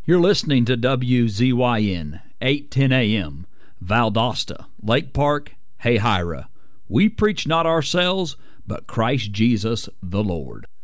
You're listening to WZYN 810 AM, Valdosta, Lake Park, Hayhira. We preach not ourselves, but Christ Jesus the Lord.